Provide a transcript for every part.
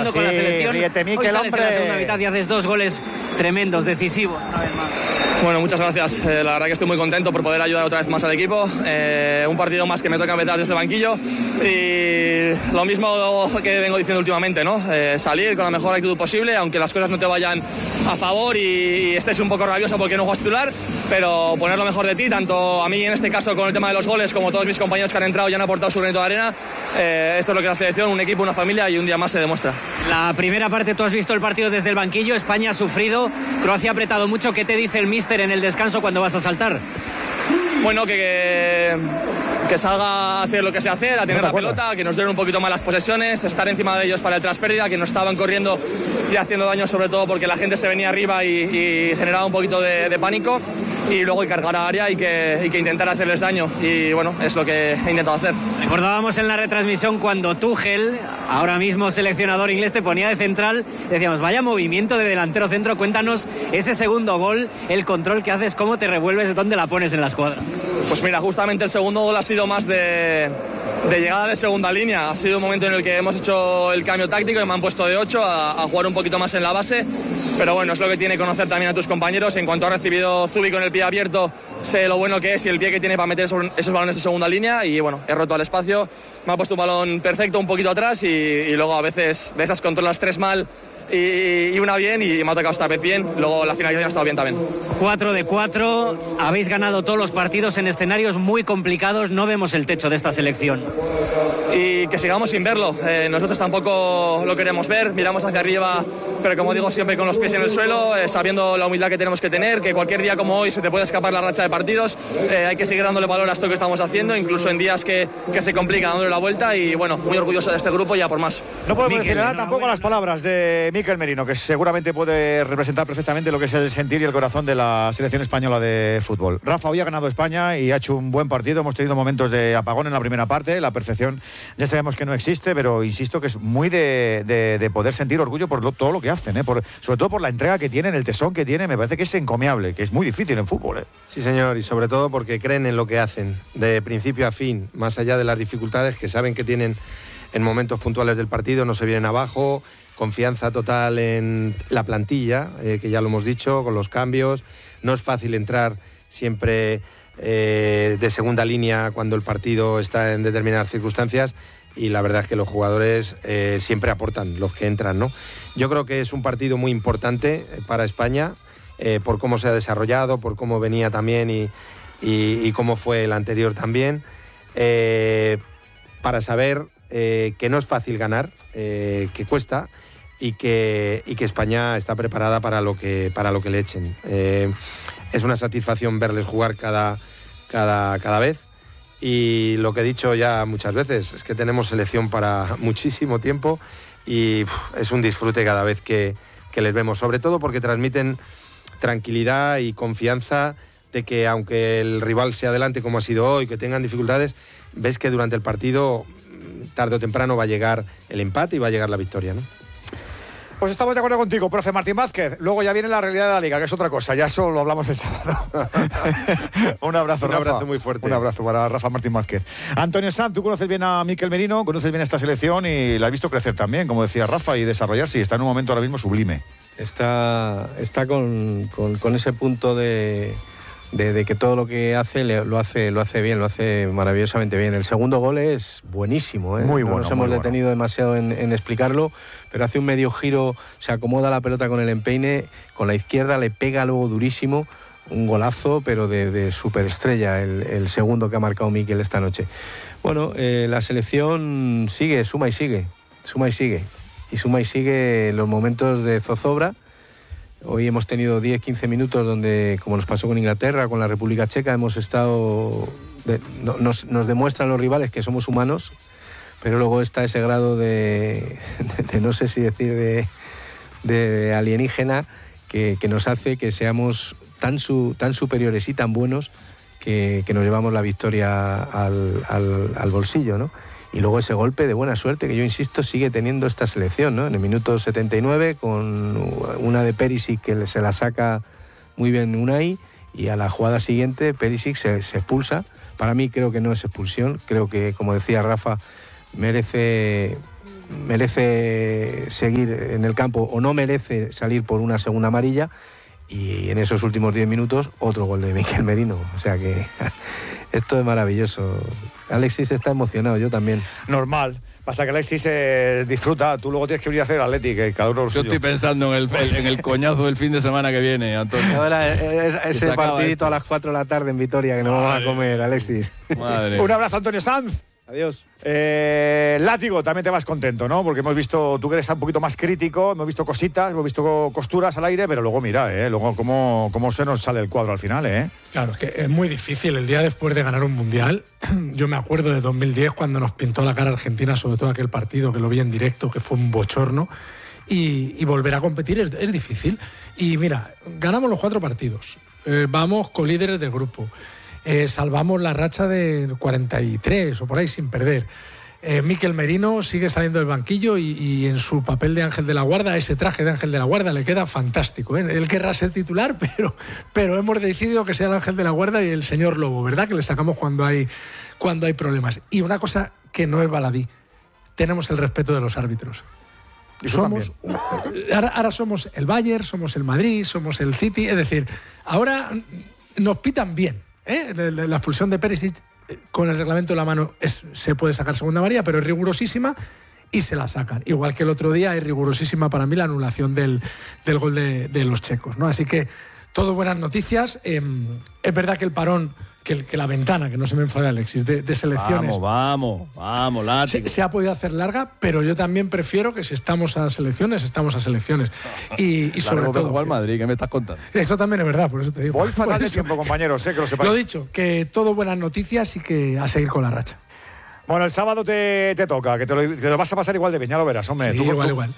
jugando con la selección. Ríete, Mikel, hoy sales hombre. en la segunda mitad y haces 2 goles tremendos, decisivos, una vez más. Bueno, muchas gracias. La verdad que estoy muy contento por poder ayudar otra vez más al equipo. Un partido más que me toca empezar desde el banquillo y lo mismo que vengo diciendo últimamente, ¿no? Salir con la mejor actitud posible, aunque las cosas no te vayan a favor y estés un poco rabioso porque no juegas titular, pero poner lo mejor de ti, tanto a mí en este caso con el tema de los goles, como todos mis compañeros que han entrado y han aportado su granito de arena. Esto es lo que es la selección, un equipo, una familia, y un día más se demuestra. La primera parte, tú has visto el partido desde el banquillo. España ha sufrido, Croacia ha apretado mucho. ¿Qué te dice el míster en el descanso cuando vas a saltar? Bueno, que salga a hacer lo que sé hacer, a tener la pelota, que nos den un poquito más las posesiones, estar encima de ellos para el traspérdida, que no estaban corriendo y haciendo daño, sobre todo porque la gente se venía arriba y generaba un poquito de pánico, y luego cargar a área y que intentar hacerles daño, y bueno, es lo que he intentado hacer. Recordábamos en la retransmisión cuando Tuchel, ahora mismo seleccionador inglés, te ponía de central, decíamos, vaya movimiento de delantero centro. Cuéntanos ese segundo gol, el control que haces, cómo te revuelves, dónde la pones en la escuadra. Pues mira, justamente el segundo gol ha sido más de llegada de segunda línea. Ha sido un momento en el que hemos hecho el cambio táctico y me han puesto de 8 a jugar un poquito más en la base, pero bueno, es lo que tiene conocer también a tus compañeros. En cuanto ha recibido Zubi con el pie abierto, sé lo bueno que es y el pie que tiene para meter esos balones de segunda línea, y bueno, he roto al espacio, me ha puesto un balón perfecto un poquito atrás y luego a veces de esas controlas 3 mal y una bien, y me ha tocado esta vez bien. Luego la finalización ha estado bien también. 4 de 4, habéis ganado todos los partidos en escenarios muy complicados. No vemos el techo de esta selección. Y que sigamos sin verlo. Nosotros tampoco lo queremos ver, miramos hacia arriba, pero como digo, siempre con los pies en el suelo, sabiendo la humildad que tenemos que tener, que cualquier día como hoy se te puede escapar la racha de partidos. Hay que seguir dándole valor a esto que estamos haciendo, incluso en días que se complica, dándole la vuelta, y bueno, muy orgulloso de este grupo y a por más. No podemos decir nada tampoco a las palabras de Mikel Merino, que seguramente puede representar perfectamente lo que es el sentir y el corazón de la selección española de fútbol. Rafa, hoy ha ganado España y ha hecho un buen partido. Hemos tenido momentos de apagón en la primera parte, la perfección ya sabemos que no existe, pero insisto que es muy de poder sentir orgullo por todo lo que hacen, sobre todo por la entrega que tienen, el tesón que tienen. Me parece que es encomiable, que es muy difícil en fútbol. Sí, señor, y sobre todo porque creen en lo que hacen, de principio a fin, más allá de las dificultades que saben que tienen en momentos puntuales del partido, no se vienen abajo. Confianza total en la plantilla, que ya lo hemos dicho, con los cambios. No es fácil entrar siempre de segunda línea cuando el partido está en determinadas circunstancias, y la verdad es que los jugadores siempre aportan, los que entran, ¿no? Yo creo que es un partido muy importante para España, por cómo se ha desarrollado, por cómo venía también y cómo fue el anterior también, para saber que no es fácil ganar, que cuesta, y que España está preparada para lo que le echen. Es una satisfacción verles jugar cada vez, y lo que he dicho ya muchas veces es que tenemos selección para muchísimo tiempo, y es un disfrute cada vez que les vemos, sobre todo porque transmiten tranquilidad y confianza de que aunque el rival sea adelante como ha sido hoy, que tengan dificultades, ves que durante el partido tarde o temprano va a llegar el empate y va a llegar la victoria, ¿no? Pues estamos de acuerdo contigo, profe Martín Vázquez. Luego ya viene la realidad de la Liga, que es otra cosa. Ya eso lo hablamos el sábado. Un abrazo, Rafa. Un abrazo muy fuerte. Un abrazo para Rafa Martín Vázquez. Antonio Sanz, tú conoces bien a Mikel Merino, conoces bien esta selección y la has visto crecer también, como decía Rafa, y desarrollarse. Y está en un momento ahora mismo sublime. Está con ese punto de que todo lo que hace lo hace bien, lo hace maravillosamente bien. El segundo gol es buenísimo, ¿eh? Muy bueno. No nos hemos detenido demasiado en explicarlo, pero hace un medio giro, se acomoda la pelota con el empeine, con la izquierda le pega luego durísimo, un golazo, pero de superestrella el segundo que ha marcado Mikel esta noche. Bueno, la selección sigue, suma y sigue en los momentos de zozobra. Hoy hemos tenido 10-15 minutos donde, como nos pasó con Inglaterra, con la República Checa, hemos estado... Nos demuestran los rivales que somos humanos, pero luego está ese grado de no sé si decir, de alienígena que nos hace que seamos tan superiores y tan buenos que nos llevamos la victoria al bolsillo, ¿no? Y luego ese golpe de buena suerte que yo insisto sigue teniendo esta selección, ¿no? En el minuto 79 con una de Perisic que se la saca muy bien Unai, y a la jugada siguiente Perisic se expulsa. Para mí creo que no es expulsión, creo que, como decía Rafa, merece merece seguir en el campo o no merece salir por una segunda amarilla, y en esos últimos 10 minutos otro gol de Mikel Merino. O sea que esto es maravilloso. Alexis está emocionado, yo también. Normal. Pasa que Alexis disfruta, tú luego tienes que venir a hacer el Atleti, que cada uno lo suyo. Yo estoy pensando en el coñazo del fin de semana que viene, Antonio. Ahora ese partidito a las 4 de la tarde en Vitoria que nos vamos a comer, Alexis. Madre. Un abrazo, Antonio Sanz. Adiós. Látigo, también te vas contento, ¿no? Porque hemos visto, tú que eres un poquito más crítico, hemos visto cositas, hemos visto costuras al aire, pero luego mira, luego cómo se nos sale el cuadro al final, Claro, es que es muy difícil el día después de ganar un mundial. Yo me acuerdo de 2010 cuando nos pintó la cara Argentina, sobre todo aquel partido que lo vi en directo, que fue un bochorno, y volver a competir es difícil. Y mira, ganamos los 4 partidos, vamos colíderes del grupo. Salvamos la racha de 43 o por ahí sin perder. Mikel Merino sigue saliendo del banquillo y en su papel de ángel de la guarda, ese traje de ángel de la guarda le queda fantástico. Él querrá ser titular, pero hemos decidido que sea el ángel de la guarda y el señor Lobo, ¿verdad? Que le sacamos cuando hay problemas. Y una cosa que no es baladí, tenemos el respeto de los árbitros. Ahora somos el Bayern, somos el Madrid, somos el City, es decir, ahora nos pitan bien. La expulsión de Perisic con el reglamento de la mano se puede sacar segunda amarilla, pero es rigurosísima y se la sacan. Igual que el otro día es rigurosísima para mí la anulación del gol de los checos, ¿no? Así que todo buenas noticias. Es verdad que el parón, que la ventana, que no se me enfade Alexis, de selecciones. Vamos, Látigo. Se ha podido hacer larga, pero yo también prefiero que si estamos a selecciones. Y sobre todo. Igual Madrid, ¿qué me estás contando? Eso también es verdad, por eso te digo. Voy fatal de tiempo, compañeros, que lo sepáis. Lo dicho, que todo buenas noticias y que a seguir con la racha. Bueno, el sábado te toca, que te lo vas a pasar igual de bien, ya lo verás, hombre. Sí, igual.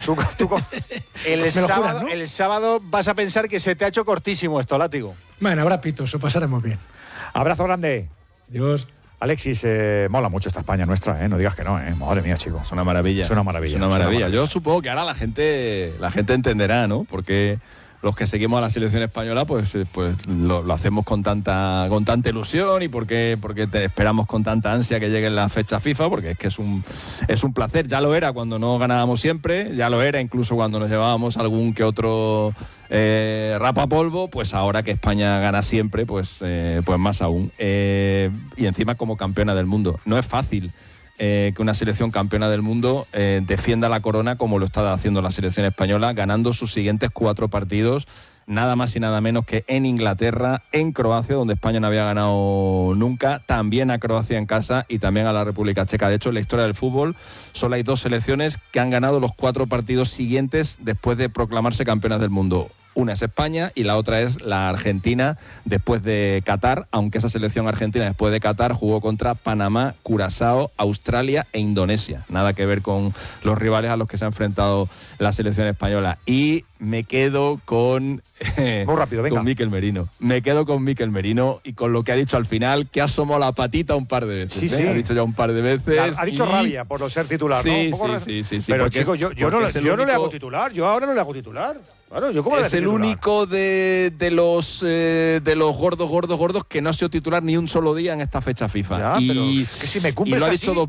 El sábado vas a pensar que se te ha hecho cortísimo esto, Látigo. Bueno, habrá pitos, lo pasaremos bien. Abrazo grande. Dios. Alexis, mola mucho esta España nuestra, no digas que no, madre mía, chicos. Es una maravilla. Es una maravilla. Es una maravilla. Yo supongo que ahora la gente entenderá, ¿no? Porque los que seguimos a la selección española, pues lo hacemos con tanta ilusión y porque te esperamos con tanta ansia que lleguen las fechas FIFA, porque es que es un placer. Ya lo era cuando no ganábamos siempre, ya lo era incluso cuando nos llevábamos algún que otro rapapolvo, pues ahora que España gana siempre, pues más aún. Y encima como campeona del mundo. No es fácil que una selección campeona del mundo defienda la corona como lo está haciendo la selección española, ganando sus siguientes 4 partidos, nada más y nada menos que en Inglaterra, en Croacia, donde España no había ganado nunca, también a Croacia en casa y también a la República Checa. De hecho, en la historia del fútbol solo hay 2 selecciones que han ganado los 4 partidos siguientes después de proclamarse campeonas del mundo. Una es España y la otra es la Argentina después de Qatar, aunque esa selección argentina después de Qatar jugó contra Panamá, Curazao, Australia e Indonesia. Nada que ver con los rivales a los que se ha enfrentado la selección española. Y me quedo con Mikel Merino. Me quedo con Mikel Merino y con lo que ha dicho al final, que ha asomado la patita un par de veces. Sí. Ha dicho ya un par de veces. Ha dicho rabia por no ser titular, sí, ¿no? Sí. Pero chicos, yo no le hago titular. Yo ahora no le hago titular. Claro, ¿yo cómo es el único de los gordos que no ha sido titular ni un solo día en esta fecha FIFA. Ya, y que si me cumples y lo ha así, dicho 2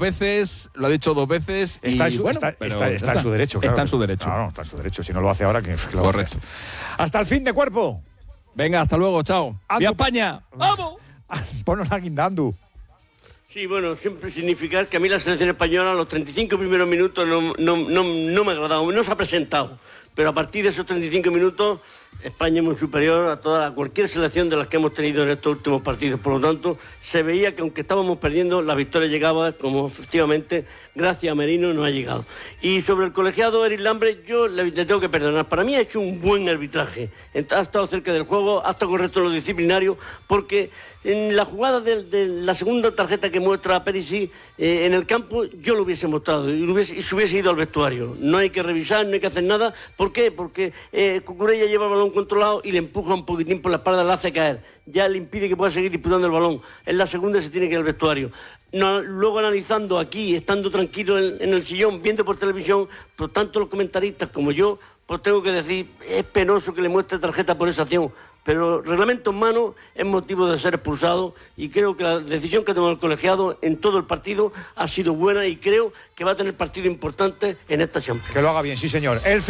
veces. Está en su derecho. Claro, está en su derecho. Claro, está en su derecho. Si no lo hace ahora, que lo correcto. Hasta el fin de cuerpo. Venga, hasta luego, chao. ¡Viva España! ¡Vamos! Ponos aquí, Dandu. Sí, bueno, siempre significar que a mí la selección española los 35 primeros minutos no me ha agradado, no se ha presentado. Pero a partir de esos 35 minutos, España es muy superior a cualquier selección de las que hemos tenido en estos últimos partidos. Por lo tanto, se veía que aunque estábamos perdiendo, la victoria llegaba, como efectivamente, gracias a Merino, no ha llegado. Y sobre el colegiado Eric Lambre, yo le tengo que perdonar. Para mí ha hecho un buen arbitraje. Ha estado cerca del juego, ha estado correcto en lo disciplinario, porque en la jugada de la segunda tarjeta que muestra a Perisic en el campo, yo lo hubiese mostrado y se hubiese ido al vestuario. No hay que revisar, no hay que hacer nada. ¿Por qué? Porque Cucurella lleva el balón controlado y le empuja un poquitín por la espalda, le hace caer. Ya le impide que pueda seguir disputando el balón. En la segunda se tiene que ir al vestuario. Luego analizando aquí, estando tranquilo en el sillón, viendo por televisión, por tanto los comentaristas como yo, pues tengo que decir, es penoso que le muestre tarjeta por esa acción. pero reglamento en mano es motivo de ser expulsado, y creo que la decisión que ha tomado el colegiado en todo el partido ha sido buena, y creo que va a tener partido importante en esta Champions. Que lo haga bien, sí señor.